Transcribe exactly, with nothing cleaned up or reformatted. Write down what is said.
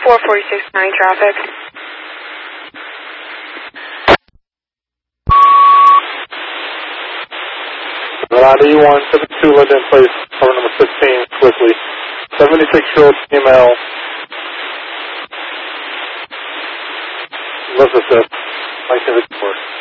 four forty-six nine traffic. Line E one seventy-two Linden Place, cover number fifteen, quickly. seventy-six-year-old female. Lift assist, nineteen fifty-four.